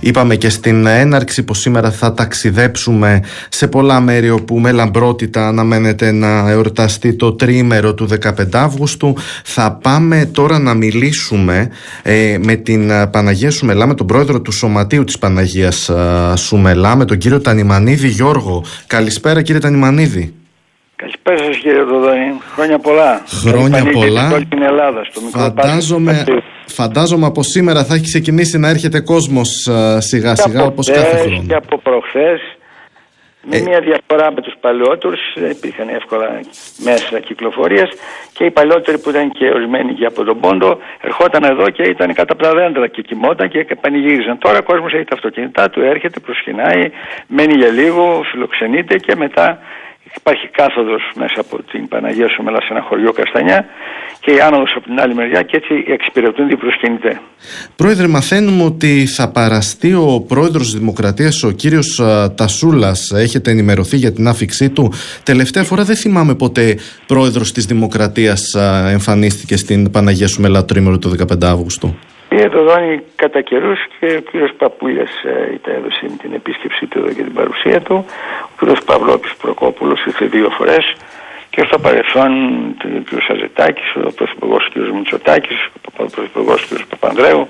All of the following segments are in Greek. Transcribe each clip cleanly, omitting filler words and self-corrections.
Είπαμε και στην έναρξη πως σήμερα θα ταξιδέψουμε σε πολλά μέρη όπου με λαμπρότητα αναμένεται να εορταστεί το τριήμερο του 15 Αύγουστου. Θα πάμε τώρα να μιλήσουμε με την Παναγία Σουμελά, με τον πρόεδρο του Σωματείου της Παναγίας Σουμελά, με τον κύριο Τανιμανίδη Γιώργο. Καλησπέρα, κύριε Τανιμανίδη. Καλησπέρα σας, κύριε Δοδόνη. Χρόνια πολλά. Χρόνια πολλά. Όλη την Ελλάδα, στο Φαντάζομαι από σήμερα θα έχει ξεκινήσει να έρχεται κόσμος σιγά σιγά όπως κάθε χρόνο. Και από προχθές, με μια διαφορά με τους παλαιότερους, δεν υπήρχαν εύκολα μέσα κυκλοφορίας και οι παλαιότεροι που ήταν και ορισμένοι και από τον Πόντο ερχόταν εδώ και ήταν κάτω από τα δέντρα και κοιμόταν και πανηγύριζαν. Τώρα ο κόσμος έχει τα αυτοκίνητά του, έρχεται, προσκυνάει, μένει για λίγο, φιλοξενείται και μετά υπάρχει κάθοδος μέσα από την Παναγία Σουμελά σε ένα χωριό Καστανιά και η άνοδος από την άλλη μεριά και έτσι εξυπηρετούν οι προσκυνητές. Πρόεδρε, μαθαίνουμε ότι θα παραστεί ο πρόεδρος της Δημοκρατίας, ο κύριος Τασούλας. Έχετε ενημερωθεί για την άφιξή του? Τελευταία φορά δεν θυμάμαι ποτέ πρόεδρος της Δημοκρατίας εμφανίστηκε στην Παναγία Σουμελά το τρίμηνο του 15 Αύγουστου. Κύριε Δοδόνη, κατά καιρούς και ο κύριος Παπούλιας έδωσε την επίσκεψή του εδώ και την παρουσία του. Ο κύριος Παυλόπης Προκόπουλος ήρθε 2 φορές και στο παρελθόν ο κύριος Αζετάκης, ο πρωθυπουργός ο κύριος Μητσοτάκης, ο πρωθυπουργός ο κύριος Παπανδρέου.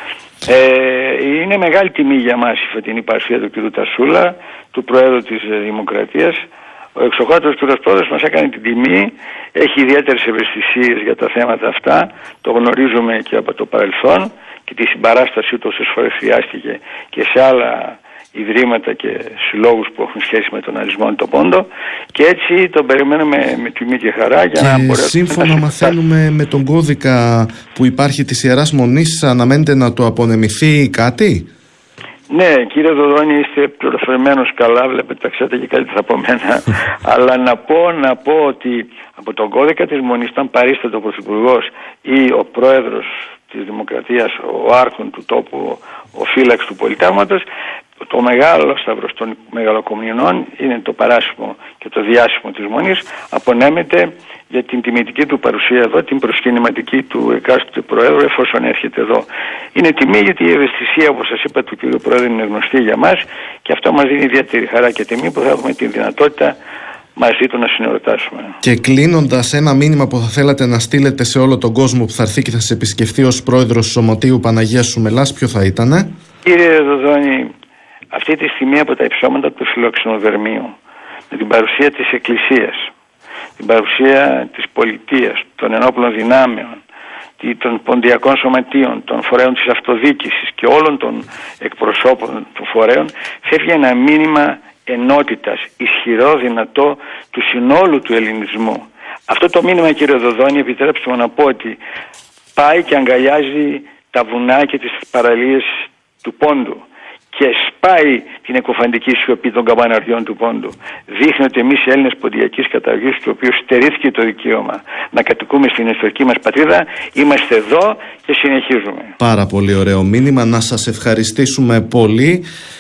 Είναι μεγάλη τιμή για μας η φετινή παρουσία του κύριου Τασούλα, του Προέδρου της Δημοκρατίας. Ο εξοχότατος κ. Πρόεδρος μας έκανε την τιμή, έχει ιδιαίτερες ευαισθησίες για τα θέματα αυτά, το γνωρίζουμε και από το παρελθόν και τη συμπαράστασή του όσες φορές χρειάστηκε και σε άλλα ιδρύματα και συλλόγους που έχουν σχέση με τον Αρισμόνητο Πόντο και έτσι τον περιμένουμε με τιμή και χαρά για να μπορέσουμε. Σύμφωνα μαθαίνουμε με τον κώδικα που υπάρχει της Ιεράς Μονής, αναμένεται να το απονεμηθεί κάτι? Ναι, κύριε Δοδόνη, είστε πληροφορημένος καλά, βλέπετε τα ξέρετε και καλύτερα από μένα. Αλλά να πω ότι από τον κώδικα της Μονής, όταν παρίσταται ο Πρωθυπουργός ή ο Πρόεδρος της Δημοκρατίας, ο άρχον του τόπου, ο φύλαξ του Πολυτάγματος, το μεγάλο σταυρός των μεγαλοκομνηνών είναι το παράσημο και το διάσημο της Μονής, απονέμεται για την τιμητική του παρουσία εδώ, την προσκυνηματική του εκάστοτε Προέδρου εφόσον έρχεται εδώ. Είναι τιμή γιατί η ευαισθησία, όπως σας είπα, του κ. Πρόεδρου είναι γνωστή για μας και αυτό μας δίνει ιδιαίτερη χαρά και τιμή που θα έχουμε τη δυνατότητα μαζί του να συνεορτάσουμε. Και κλείνοντας, ένα μήνυμα που θα θέλατε να στείλετε σε όλο τον κόσμο που θα έρθει και θα σας επισκεφτεί ως πρόεδρος Σωματείου Παναγίας Σουμελάς, ποιο θα ήτανε? Κύριε Δοδόνη, αυτή τη στιγμή από τα υψώματα του Φιλοξενοδερμείου, με την παρουσία της Εκκλησίας, την παρουσία της πολιτείας, των ενόπλων δυνάμεων, των ποντιακών σωματείων, των φορέων της αυτοδιοίκησης και όλων των εκπροσώπων των φορέων, φεύγει ένα μήνυμα ενότητας, ισχυρό, δυνατό του συνόλου του ελληνισμού. Αυτό το μήνυμα, κύριε Δοδόνη, επιτρέψτε μου να πω ότι πάει και αγκαλιάζει τα βουνά και τις παραλίες του Πόντου και σπάει την εκοφαντική σιωπή των καμπαναριών του Πόντου. Δείχνει ότι εμείς οι Έλληνες ποντιακής καταγωγής, του οποίου στερήθηκε το δικαίωμα να κατοικούμε στην ιστορική μας πατρίδα, είμαστε εδώ και συνεχίζουμε. Πάρα πολύ ωραίο μήνυμα. Να σας ευχαριστήσουμε πολύ.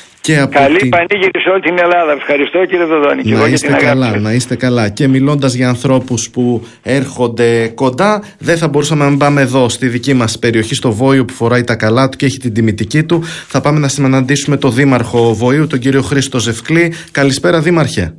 Καλή πανήγυρη σε όλη την Ελλάδα. Ευχαριστώ, κύριε Δοδόνη. Να είστε καλά. Και μιλώντας για ανθρώπους που έρχονται κοντά, δεν θα μπορούσαμε να πάμε εδώ στη δική μας περιοχή, στο Βόιο, που φοράει τα καλά του και έχει την τιμητική του. Θα πάμε να συναντήσουμε τον Δήμαρχο Βοίου, τον κύριο Χρήστο Ζευκλή. Καλησπέρα, Δήμαρχε.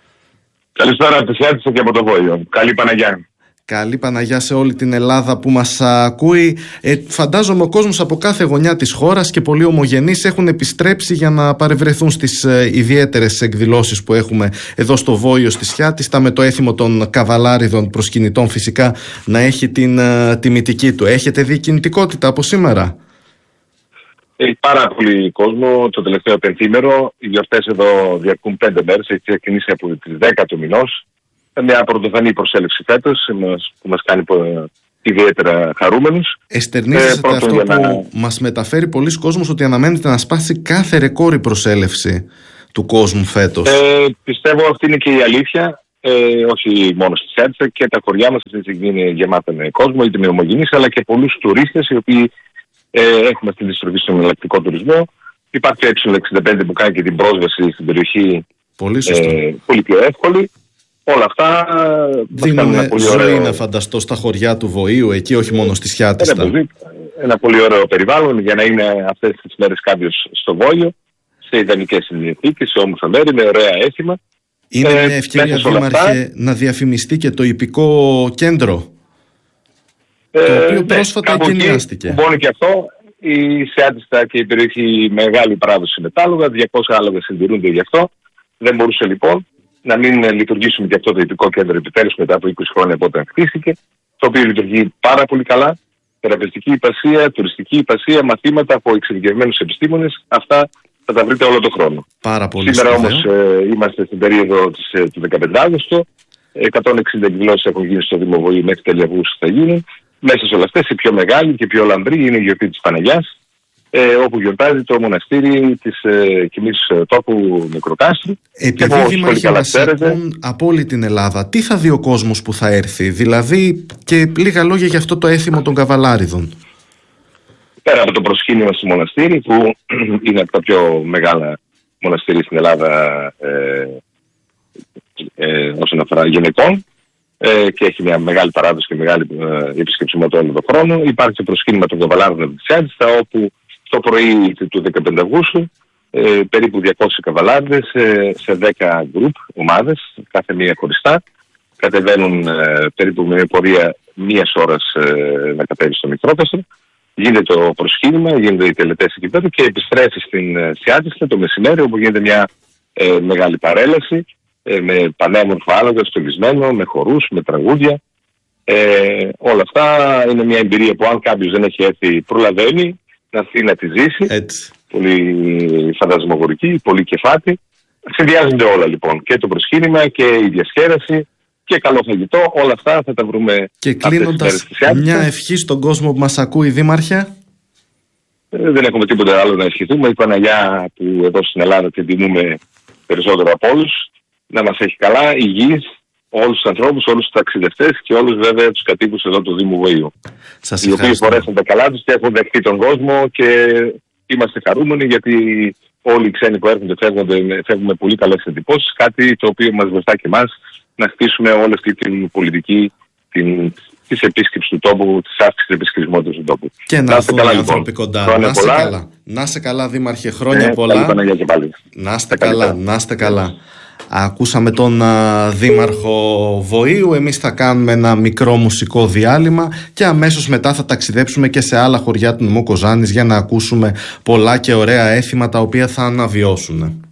Καλησπέρα από τη Σιάτισσα και από το Βόιο. Καλή Παναγιά. Καλή Παναγιά σε όλη την Ελλάδα που μας ακούει. Φαντάζομαι ο κόσμος από κάθε γωνιά της χώρας και πολλοί ομογενείς έχουν επιστρέψει για να παρευρεθούν στις ιδιαίτερες εκδηλώσεις που έχουμε εδώ στο Βόιο, στη Σιάτιστα, με το έθιμο των καβαλάριδων προσκυνητών φυσικά να έχει την τιμητική του. Έχετε δει κινητικότητα από σήμερα? Έχει πάρα πολύ κόσμο το τελευταίο πενθήμερο. Οι γιορτές εδώ διαρκούν 5 μέρες. Έχει ξεκινήσει από τις 10 του μηνός. Μια πρωτοφανή προσέλευση φέτος που μας κάνει ιδιαίτερα χαρούμενους. Εστερνίζεται αυτό που μας μεταφέρει πολλοί κόσμος, ότι αναμένεται να σπάσει κάθε ρεκόρ η προσέλευση του κόσμου φέτος. Πιστεύω αυτή είναι και η αλήθεια. Όχι μόνο στη Σιάτισσα, και τα χωριά μας αυτή τη στιγμή είναι γεμάτα με κόσμο, είτε με ομογενείς, αλλά και πολλούς τουρίστες οι οποίοι έχουμε αυτή τη στροφή στον εναλλακτικό τουρισμό. Υπάρχει έξω 65 που κάνει και την πρόσβαση στην περιοχή πολύ πιο εύκολη. Όλα αυτά δίνουν ζωή, να φανταστώ, στα χωριά του Βοήου, εκεί, όχι μόνο στη Σιάτιστα. ένα πολύ ωραίο περιβάλλον για να είναι αυτές τις μέρες κάποιος στο Βόλιο, σε ιδανικές συνθήκες, σε όμορφα μέρη, με ωραία έθιμα. Είναι μια ευκαιρία, Δήμαρχε, να διαφημιστεί και το υπηκό κέντρο, το οποίο πρόσφατα εγκαινιάστηκε. Μπορεί και αυτό. Η Σιάτιστα και η περιοχή μεγάλη παράδοση μετάλλογα, 200 άλογα συντηρούνται γι' αυτό. Δεν μπορούσε λοιπόν να μην λειτουργήσουμε και αυτό το υπηκό κέντρο επιτέλους μετά από 20 χρόνια από όταν χτίστηκε, το οποίο λειτουργεί πάρα πολύ καλά. Θεραπευτική υπασία, τουριστική υπασία, μαθήματα από εξειδικευμένους επιστήμονες, αυτά θα τα βρείτε όλο τον χρόνο. Πάρα πολύ σήμερα όμως είμαστε στην περίοδο του 15 Αύγουστο, 160 εκδηλώσεις έχουν γίνει στο Δήμο Βοή, μέχρι τέλη Αυγούστου θα γίνουν. Μέσα σε όλα αυτές η πιο μεγάλη και η πιο λαμπρή είναι η γιορτή της Παναγιάς, όπου γιορτάζει το μοναστήρι της Κοιμής Τόπου Μικροκάστρου. Επειδή Δήμαρχε μας ακούν από όλη την Ελλάδα, τι θα δει ο κόσμος που θα έρθει, δηλαδή, και λίγα λόγια για αυτό το έθιμο των Καβαλάριδων? Πέρα από το προσκύνημα στο μοναστήρι, που είναι από τα πιο μεγάλα μοναστήρια στην Ελλάδα όσον αφορά γυναικών, και έχει μια μεγάλη παράδοση και μεγάλη επισκεψιμότητα όλο τον χρόνο. Υπάρχει το προσκύνημα των Καβαλάριδων της Σιάτιστα, όπου το πρωί του 15 Αυγούστου περίπου 200 καβαλάριδες σε 10 γκρουπ, ομάδες, κάθε μία χωριστά, κατεβαίνουν περίπου με πορεία μίας ώρας να κατέβει στο Μικρόκαστρο. Γίνεται το προσκύνημα, γίνονται οι τελετές εκεί πέρα και επιστρέφει στην Σιάτιστα το μεσημέρι, όπου γίνεται μια μεγάλη παρέλαση με πανέμορφα άλογα, στολισμένο, με χορούς, με τραγούδια. Όλα αυτά είναι μια εμπειρία που αν κάποιος δεν έχει έρθει προλαβαίνει να έρθει να τη ζήσει. Έτσι. Πολύ φαντασμογορική, πολύ κεφάτη. Συνδυάζονται όλα λοιπόν, και το προσκύνημα και η διασκέδαση και καλό φαγητό, όλα αυτά θα τα βρούμε. Και κλείνοντας, μια ευχή στον κόσμο που μας ακούει, Δήμαρχε. Δεν έχουμε τίποτα άλλο να ευχηθούμε. Η Παναγιά που εδώ στην Ελλάδα την τιμούμε περισσότερο από όλους, να μας έχει καλά, υγιείς, όλους τους ανθρώπους, όλους τους ταξιδευτές και όλους βέβαια τους κατοίκους εδώ του Δήμου Βοήου. Οι οποίοι φορέσαν τα καλά τους και έχουν δεχτεί τον κόσμο και είμαστε χαρούμενοι γιατί όλοι οι ξένοι που έρχονται φεύγουν με πολύ καλές εντυπώσεις, κάτι το οποίο μας βοηθά και εμάς να χτίσουμε όλη αυτή την πολιτική της επίσκεψης του τόπου, της αύξησης της επισκεψιμότητας του τόπου. Και να είστε καλά, άνθρωποι κοντά. Να είστε καλά, Δήμαρχε, χρόνια πολλά. Να είστε καλά, να είστε καλά. Ακούσαμε τον Δήμαρχο Βοήου. Εμείς θα κάνουμε ένα μικρό μουσικό διάλειμμα και αμέσως μετά θα ταξιδέψουμε και σε άλλα χωριά του νομού Κοζάνης για να ακούσουμε πολλά και ωραία έθιμα τα οποία θα αναβιώσουν.